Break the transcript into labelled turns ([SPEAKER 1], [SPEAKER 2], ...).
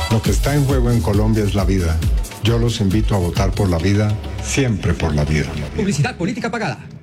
[SPEAKER 1] Lo que está en juego en Colombia es la vida. Yo los invito a votar por la vida, siempre por la vida.
[SPEAKER 2] Publicidad política pagada.